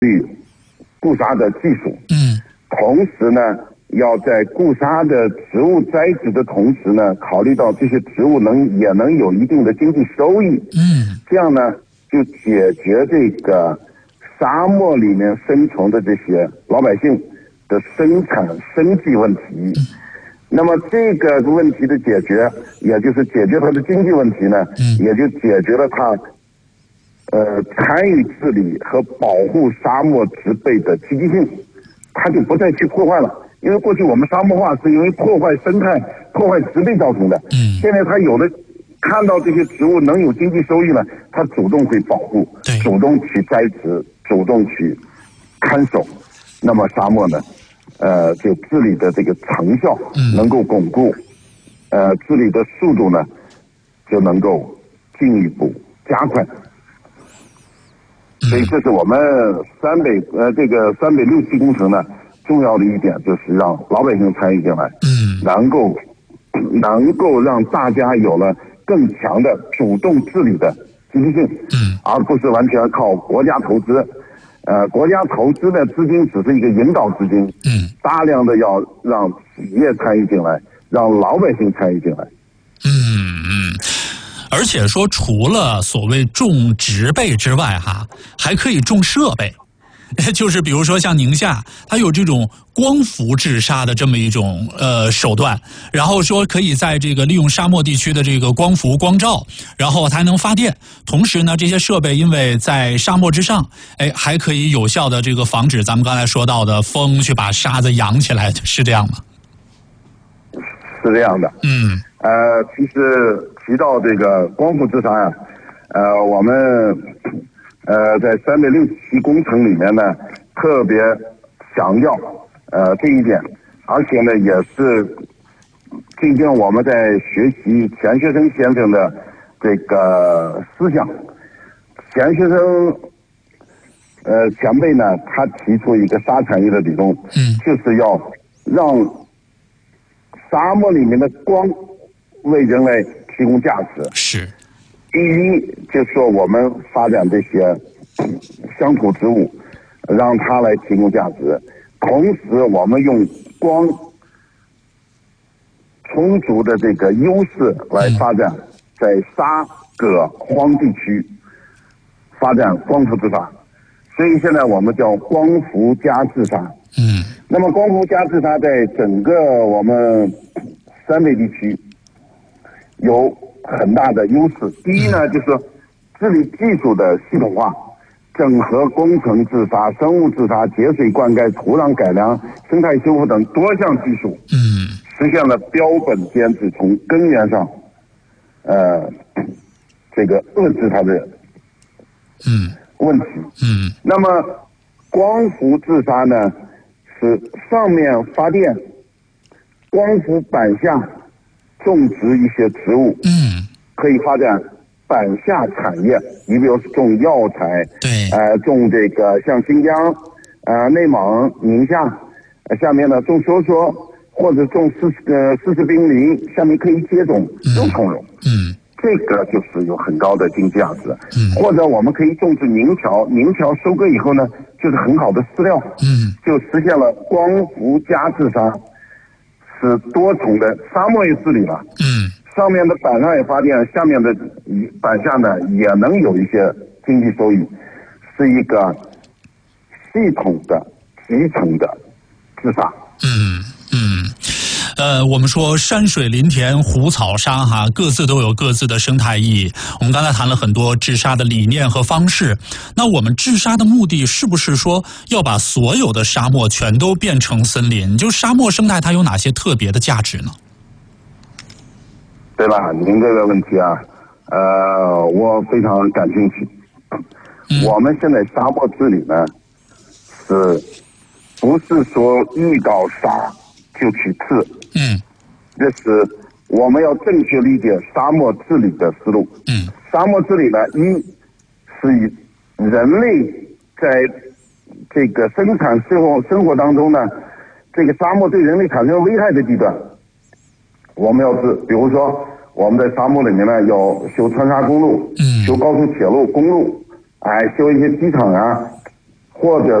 固沙的技术。同时呢，要在固沙的植物栽植的同时呢，考虑到这些植物也能有一定的经济收益。这样呢，就解决这个沙漠里面生存的这些老百姓的生产生计问题。那么这个问题的解决，也就是解决它的经济问题呢，也就解决了它参与治理和保护沙漠植被的积极性，它就不再去破坏了。因为过去我们沙漠化是因为破坏生态、破坏植被造成的。现在它有的看到这些植物能有经济收益了，它主动会保护，主动去栽植，主动去看守。那么沙漠呢，就治理的这个成效能够巩固，治理的速度呢就能够进一步加快。所以这是我们这个三北6期工程呢重要的一点，就是让老百姓参与进来，能够让大家有了更强的主动治理的积极性，而不是完全靠国家投资。国家投资的资金只是一个引导资金，大量的要让企业参与进来，让老百姓参与进来。 而且说，除了所谓种植被之外，还可以种设备，就是比如说像宁夏，它有这种光伏治沙的这么一种手段，然后说可以在这个利用沙漠地区的这个光伏光照，然后它还能发电。同时呢，这些设备因为在沙漠之上，还可以有效的这个防止咱们刚才说到的风去把沙子扬起来，是这样吗？ 是这样的。其实提到这个光伏治沙呀，我们在三北6期工程里面呢特别强调这一点，而且呢也是最近我们在学习钱学森先生的这个思想。钱学森前辈呢，他提出一个沙产业的理论，就是要让沙漠里面的光为人类提供价值。 是。 第一，就是说我们发展这些乡土植物，让它来提供价值。同时，我们用光充足的这个优势来发展在沙葛荒地区发展光伏治沙。所以现在我们叫光伏加治沙。那么光伏加治沙在整个我们三北地区有很大的优势。第一呢，就是治理技术的系统化，整合工程治沙、生物治沙、节水灌溉、土壤改良、生态修复等多项技术，实现了标本兼治，从根源上，这个遏制它的问题。那么光伏治沙呢，是上面发电，光伏板下种植一些植物，可以发展板下产业。你比如种药材，种这个像新疆、内蒙、宁夏，下面呢种梭梭，或者种丝丝冰梨，下面可以接种肉苁蓉。这个就是有很高的经济价值。或者我们可以种植宁条，宁条收割以后呢，就是很好的饲料。就实现了光伏加治沙，是多重的沙漠也治理了。上面的板上也发电，下面的板下呢也能有一些经济收益，是一个系统的集成的治沙。 我们说山水林田湖草沙各自都有各自的生态意义。我们刚才谈了很多治沙的理念和方式，那我们治沙的目的是不是说要把所有的沙漠全都变成森林？就沙漠生态它有哪些特别的价值呢？ 对吧？您这个问题啊，我非常感兴趣。我们现在沙漠治理呢，不是说遇到沙就去治？这是我们要正确理解沙漠治理的思路。沙漠治理呢，一是以人类在这个生产生活当中呢，这个沙漠对人类产生危害的地段，我们要治。比如说我们在沙漠里面呢，要修穿沙公路，修高速铁路、公路，修一些机场啊， 或者